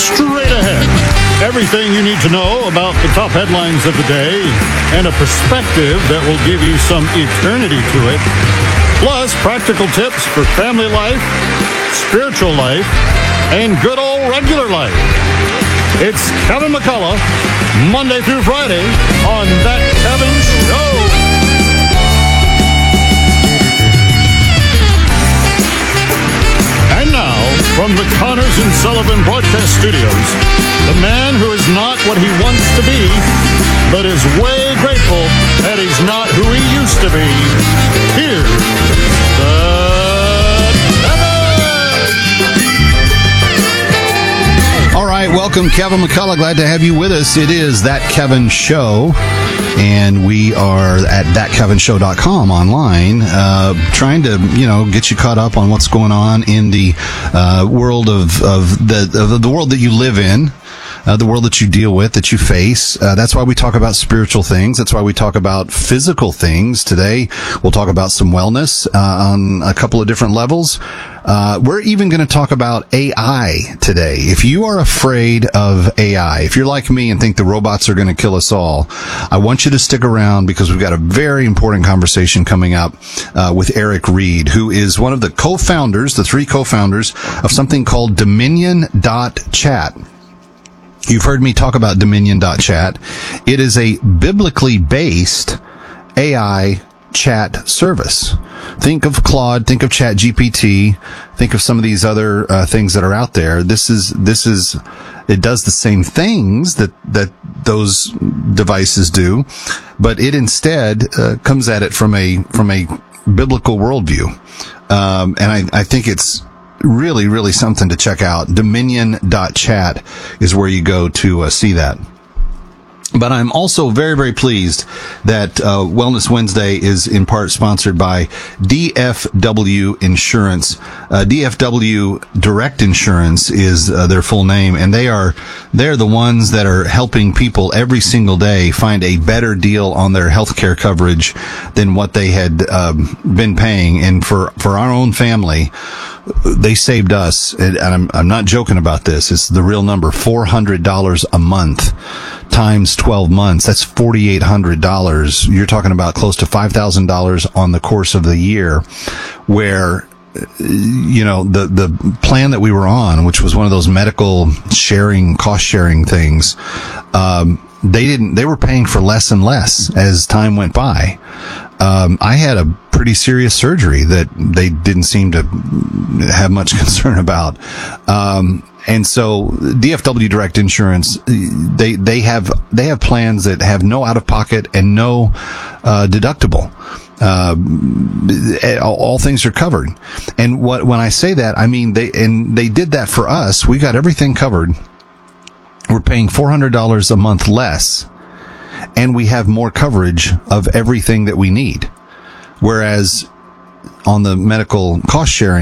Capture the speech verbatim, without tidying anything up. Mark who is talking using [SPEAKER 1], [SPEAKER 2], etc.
[SPEAKER 1] straight ahead. Everything you need to know about the top headlines of the day and a perspective that will give you some eternity to it. Plus, practical tips for family life, spiritual life, and good old regular life. It's Kevin McCullough, Monday through Friday on That Kevin Show. And now, from the Connors and Sullivan Broadcast Studios, the man who is not what he wants to be, but is way grateful that he's not who he used to be. Here's the Kevin!
[SPEAKER 2] All right, welcome, Kevin McCullough. Glad to have you with us. It is That Kevin Show, and we are at that kevin show dot com online, uh, trying to, you know, get you caught up on what's going on in the uh, world of, of, the, of the world that you live in. Uh, the world that you deal with, that you face. Uh, that's why we talk about spiritual things. That's why we talk about physical things. Today, we'll talk about some wellness uh, on a couple of different levels. Uh, we're even going to talk about A I today. If you are afraid of A I, if you're like me and think the robots are going to kill us all, I want you to stick around because we've got a very important conversation coming up uh, with Eric Reed, who is one of the co-founders, the three co-founders of something called Dominion dot chat. You've heard me talk about Dominion dot chat. It is a biblically based A I chat service. Think of Claude, think of Chat G P T, think of some of these other uh, things that are out there. This is, this is, it does the same things that, that those devices do, but it instead uh, comes at it from a, from a biblical worldview. Um, and I, I think it's really, really something to check out. Dominion dot chat is where you go to uh, see that. But I'm also very, very pleased that uh, Wellness Wednesday is in part sponsored by D F W Insurance. Uh, D F W Direct Insurance is uh, their full name, and they are they're the ones that are helping people every single day find a better deal on their healthcare coverage than what they had um, been paying. And for for our own family, they saved us, and I'm, I'm not joking about this. It's the real number, four hundred dollars a month times twelve months. That's four thousand eight hundred dollars. You're talking about close to five thousand dollars on the course of the year, where, you know, the, the plan that we were on, which was one of those medical sharing, cost sharing things, um, they didn't, they were paying for less and less as time went by. Um, I had a pretty serious surgery that they didn't seem to have much concern about. Um, and so D F W Direct Insurance, they, they have, they have plans that have no out of pocket and no, uh, deductible. Uh, all, all things are covered. And what, when I say that, I mean, they, and they did that for us. We got everything covered. We're paying four hundred dollars a month less, and we have more coverage of everything that we need. Whereas on the medical cost sharing,